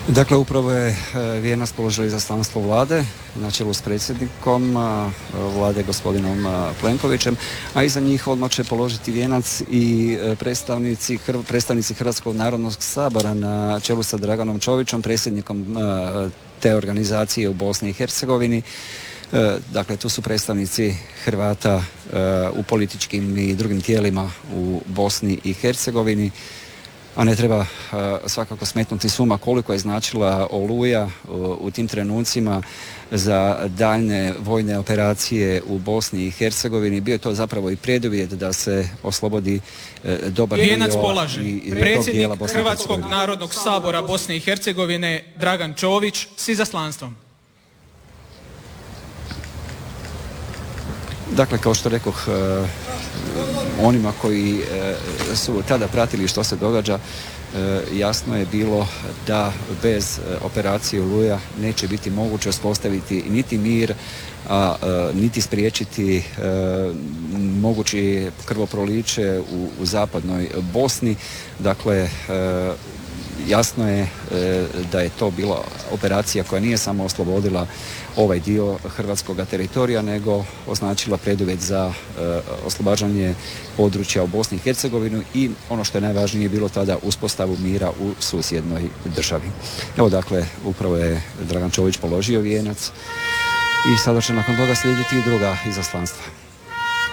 Dakle, upravo je vijenac položilo izaslanstvo vlade na čelu s predsjednikom vlade gospodinom Plenkovićem, a iza njih odmah će položiti vijenac i predstavnici Hrvatskog narodnog sabora na čelu sa Draganom Čovićem, predsjednikom te organizacije u Bosni i Hercegovini. Dakle, tu su predstavnici Hrvata u političkim i drugim tijelima u Bosni i Hercegovini. A ne treba svakako smetnuti s uma koliko je značila Oluja u tim trenucima za daljne vojne operacije u Bosni i Hercegovini. Bio je to zapravo i preduvjet da se oslobodi dobar dio vijenac polaže predsjednik Hrvatskog narodnog sabora Bosne i Hercegovine Dragan Čović s izaslanstvom. Dakle, kao što rekoh, onima koji su tada pratili što se događa, jasno je bilo da bez operacije Oluja neće biti moguće uspostaviti niti mir, niti spriječiti mogući krvoproliće u zapadnoj Bosni. Dakle, jasno je da je to bila operacija koja nije samo oslobodila ovaj dio hrvatskog teritorija, nego označila preduvjet za oslobađanje područja u Bosni i Hercegovini i ono što je najvažnije bilo tada uspostavu mira u susjednoj državi. Evo, dakle, upravo je Dragan Čović položio vijenac i sada će nakon toga slijediti i druga izaslanstva.